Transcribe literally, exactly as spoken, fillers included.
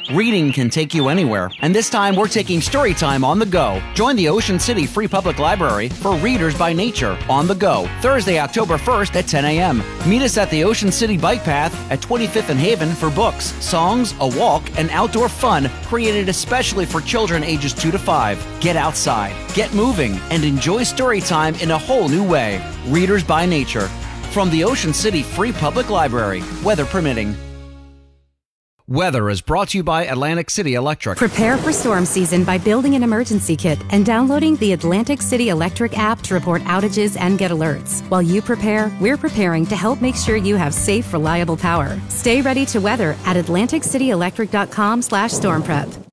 Reading can take you anywhere, and this time we're taking Storytime on the go. Join the Ocean City Free Public Library for Readers by Nature on the go, Thursday, October first at ten a.m. Meet us at the Ocean City Bike Path at twenty-fifth and Haven for books, songs, a walk, and outdoor fun created especially for children ages two to five. Get outside, get moving, and enjoy Storytime in a whole new way. Readers by Nature from the Ocean City Free Public Library, weather permitting. Weather is brought to you by Atlantic City Electric. Prepare for storm season by building an emergency kit and downloading the Atlantic City Electric app to report outages and get alerts. While you prepare, we're preparing to help make sure you have safe, reliable power. Stay ready to weather at atlantic city electric dot com slash storm prep.